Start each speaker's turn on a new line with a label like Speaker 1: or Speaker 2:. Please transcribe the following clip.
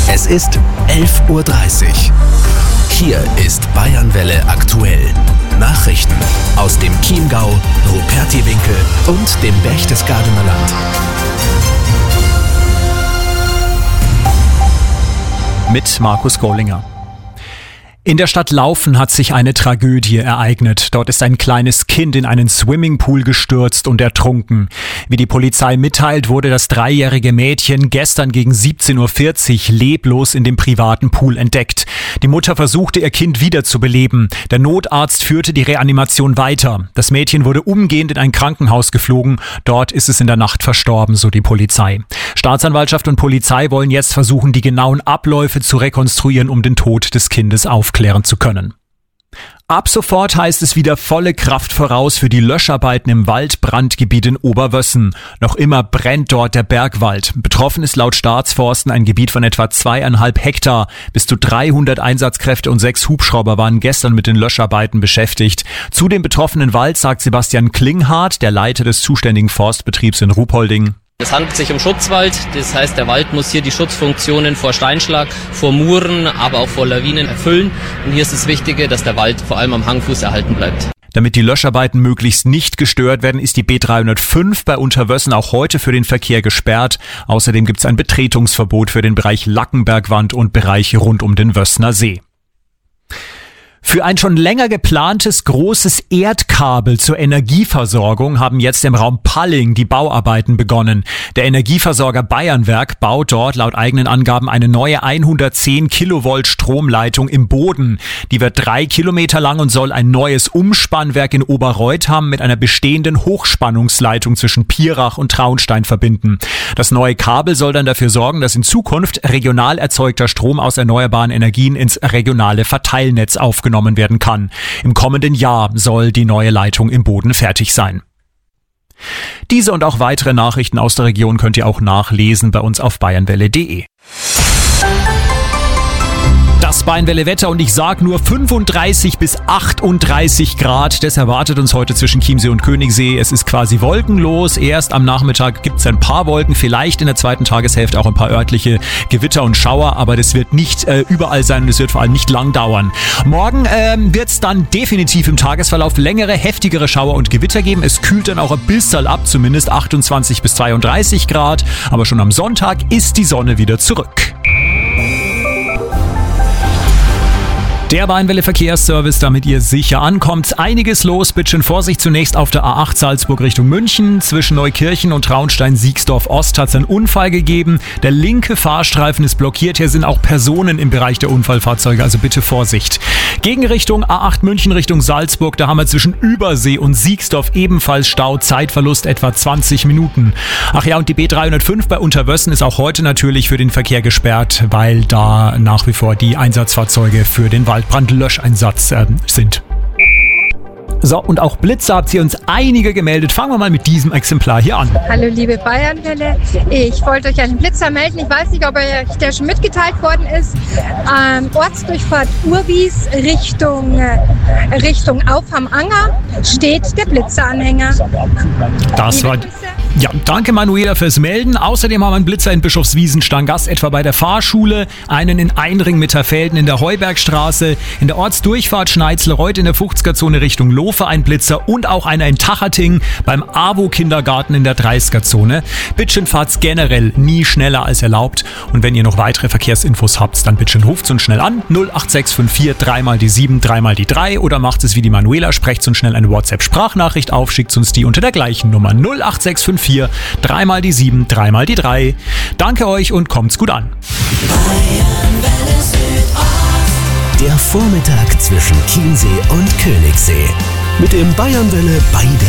Speaker 1: Es ist 11:30 Uhr. Hier ist Bayernwelle aktuell. Nachrichten aus dem Chiemgau, Rupertiwinkel und dem Berchtesgadener Land.
Speaker 2: Mit Markus Gollinger. In der Stadt Laufen hat sich eine Tragödie ereignet. Dort ist ein kleines Kind in einen Swimmingpool gestürzt und ertrunken. Wie die Polizei mitteilt, wurde das 3-jährige Mädchen gestern gegen 17:40 Uhr leblos in dem privaten Pool entdeckt. Die Mutter versuchte, ihr Kind wiederzubeleben. Der Notarzt führte die Reanimation weiter. Das Mädchen wurde umgehend in ein Krankenhaus geflogen. Dort ist es in der Nacht verstorben, so die Polizei. Staatsanwaltschaft und Polizei wollen jetzt versuchen, die genauen Abläufe zu rekonstruieren, um den Tod des Kindes aufklären zu können. Ab sofort heißt es wieder volle Kraft voraus für die Löscharbeiten im Waldbrandgebiet in Oberwössen. Noch immer brennt dort der Bergwald. Betroffen ist laut Staatsforsten ein Gebiet von etwa 2,5 Hektar. Bis zu 300 Einsatzkräfte und 6 Hubschrauber waren gestern mit den Löscharbeiten beschäftigt. Zu dem betroffenen Wald sagt Sebastian Klinghardt, der Leiter des zuständigen Forstbetriebs in Ruhpolding.
Speaker 3: Es handelt sich um Schutzwald, das heißt, der Wald muss hier die Schutzfunktionen vor Steinschlag, vor Mooren, aber auch vor Lawinen erfüllen. Und hier ist das Wichtige, dass der Wald vor allem am Hangfuß erhalten bleibt.
Speaker 2: Damit die Löscharbeiten möglichst nicht gestört werden, ist die B305 bei Unterwössen auch heute für den Verkehr gesperrt. Außerdem gibt es ein Betretungsverbot für den Bereich Lackenbergwand und Bereiche rund um den Wössner See. Für ein schon länger geplantes großes Erdkabel zur Energieversorgung haben jetzt im Raum Palling die Bauarbeiten begonnen. Der Energieversorger Bayernwerk baut dort laut eigenen Angaben eine neue 110 Kilovolt Stromleitung im Boden. Die wird 3 Kilometer lang und soll ein neues Umspannwerk in Oberreutham mit einer bestehenden Hochspannungsleitung zwischen Pirach und Traunstein verbinden. Das neue Kabel soll dann dafür sorgen, dass in Zukunft regional erzeugter Strom aus erneuerbaren Energien ins regionale Verteilnetz aufgenommen werden kann. Im kommenden Jahr soll die neue Leitung im Boden fertig sein. Diese und auch weitere Nachrichten aus der Region könnt ihr auch nachlesen bei uns auf bayernwelle.de. Das Bayernwelle-Wetter und ich sag nur 35 bis 38 Grad. Das erwartet uns heute zwischen Chiemsee und Königssee. Es ist quasi wolkenlos. Erst am Nachmittag gibt es ein paar Wolken, vielleicht in der zweiten Tageshälfte auch ein paar örtliche Gewitter und Schauer, aber das wird nicht überall sein und es wird vor allem nicht lang dauern. Morgen wird es dann definitiv im Tagesverlauf längere, heftigere Schauer und Gewitter geben. Es kühlt dann auch ein bisschen ab, zumindest 28 bis 32 Grad. Aber schon am Sonntag ist die Sonne wieder zurück. Der Bayernwelle Verkehrsservice, damit ihr sicher ankommt. Einiges los, bitte schön Vorsicht. Zunächst auf der A8 Salzburg Richtung München. Zwischen Neukirchen und Traunstein-Siegsdorf-Ost hat es einen Unfall gegeben. Der linke Fahrstreifen ist blockiert. Hier sind auch Personen im Bereich der Unfallfahrzeuge, also bitte Vorsicht. Gegenrichtung A8 München Richtung Salzburg. Da haben wir zwischen Übersee und Siegsdorf ebenfalls Stau. Zeitverlust etwa 20 Minuten. Ach ja, und die B305 bei Unterwössen ist auch heute natürlich für den Verkehr gesperrt, weil da nach wie vor die Einsatzfahrzeuge für den Waldbrandlöscheinsatz sind. So, und auch Blitze habt ihr uns einige gemeldet. Fangen wir mal mit diesem Exemplar hier an.
Speaker 4: Hallo liebe Bayernwelle, ich wollte euch einen Blitzer melden. Ich weiß nicht, ob euch der schon mitgeteilt worden ist. Ortsdurchfahrt Urwies Richtung Auf am Anger steht der Blitzeranhänger.
Speaker 2: Das war... Ja, danke Manuela fürs Melden. Außerdem haben wir einen Blitzer in Bischofswiesen, Stangast etwa bei der Fahrschule, einen in Einring-Mitterfelden in der Heubergstraße, in der Ortsdurchfahrt Schneizlereuth in der 50er-Zone Richtung Lofe ein Blitzer und auch einer in Tachating beim AWO-Kindergarten in der 30er-Zone. Bitte fahrt's generell nie schneller als erlaubt und wenn ihr noch weitere Verkehrsinfos habt, dann bitte ruft uns schnell an 08654 3 mal die 7 3 mal die 3 oder macht es wie die Manuela, sprecht uns schnell eine WhatsApp-Sprachnachricht auf, schickt uns die unter der gleichen Nummer 08654 3 mal die 7, 3 mal die 3. Danke euch und kommt's gut an.
Speaker 1: Der Vormittag zwischen Chiemsee und Königssee. Mit dem Bayernwelle bei der